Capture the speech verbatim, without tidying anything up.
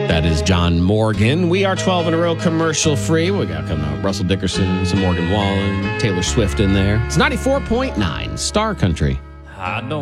That is John Morgan. We are twelve in a row commercial free. We got coming out Russell Dickerson, some Morgan Wallen, Taylor Swift in there. It's ninety-four point nine Star Country. I don't